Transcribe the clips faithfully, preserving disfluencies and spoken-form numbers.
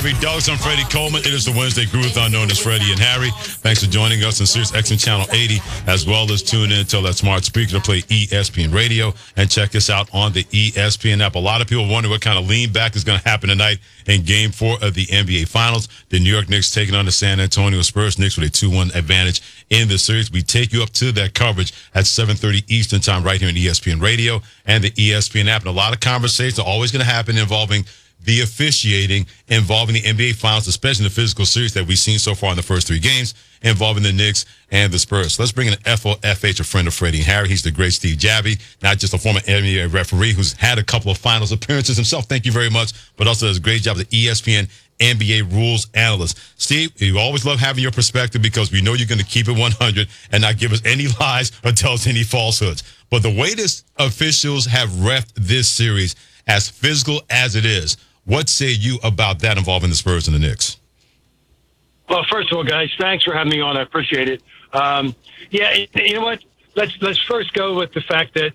Harry Douglas. I'm Freddie Coleman. It is the Wednesday Groove-a-thon known as Freddie and Harry. Thanks for joining us on Sirius X M Channel eighty, as well as tune in to that smart speaker to play E S P N Radio and check us out on the E S P N app. A lot of people wonder what kind of lean back is going to happen tonight in Game four of the N B A Finals. The New York Knicks taking on the San Antonio Spurs. Knicks with a two one advantage in the series. We take you up to that coverage at seven thirty Eastern Time right here on E S P N Radio and the E S P N app. And a lot of conversations are always going to happen involving the officiating, involving the N B A Finals, especially in the physical series that we've seen so far in the first three games, involving the Knicks and the Spurs. So let's bring in an F O F H, a friend of Freddie and Harry. He's the great Steve Javie, not just a former N B A referee who's had a couple of finals appearances himself. Thank you very much. But also does a great job as the E S P N N B A rules analyst. Steve, you always love having your perspective because we know you're going to keep it one hundred and not give us any lies or tell us any falsehoods. But the way this officials have reffed this series, as physical as it is, what say you about that involving the Spurs and the Knicks? Well, first of all, guys, thanks for having me on. I appreciate it. Um, yeah, you know what? Let's let's first go with the fact that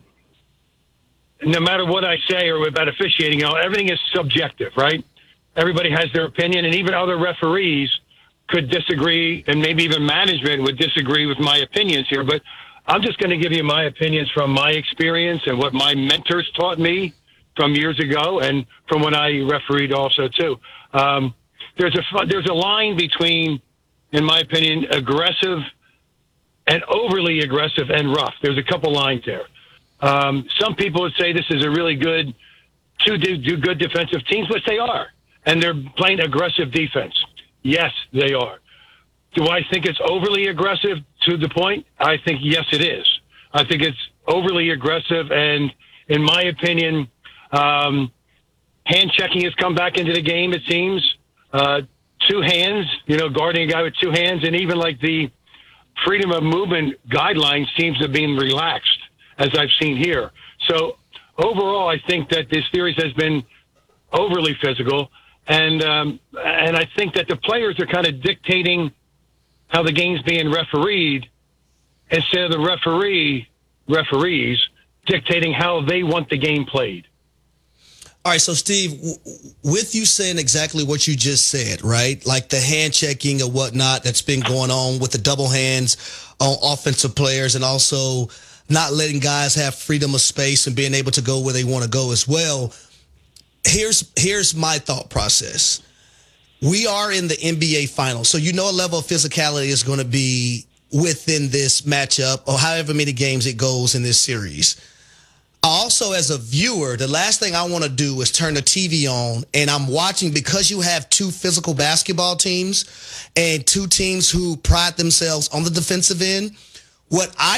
no matter what I say or about officiating, you know, everything is subjective, right? Everybody has their opinion, and even other referees could disagree, and maybe even management would disagree with my opinions here. But I'm just going to give you my opinions from my experience and what my mentors taught me from years ago and from when I refereed also, too. Um, there's a there's a line between, in my opinion, aggressive and overly aggressive and rough. There's a couple lines there. Um, some people would say this is a really good, two do, do good defensive teams, which they are. And they're playing aggressive defense. Yes, they are. Do I think it's overly aggressive to the point? I think, yes, it is. I think it's overly aggressive. And in my opinion, um, hand checking has come back into the game, it seems. Uh, two hands, you know, guarding a guy with two hands. And even like the freedom of movement guidelines seems to have been relaxed, as I've seen here. So overall, I think that this series has been overly physical. And um, and I think that the players are kind of dictating how the game's being refereed instead of the referee referees dictating how they want the game played. All right, so Steve, w- with you saying exactly what you just said, right? Like the hand checking or whatnot that's been going on with the double hands on offensive players, and also not letting guys have freedom of space and being able to go where they want to go as well. Here's here's my thought process. We are in the N B A Finals, so you know a level of physicality is going to be within this matchup or however many games it goes in this series. Also, as a viewer, the last thing I want to do is turn the T V on and I'm watching, because you have two physical basketball teams and two teams who pride themselves on the defensive end. What I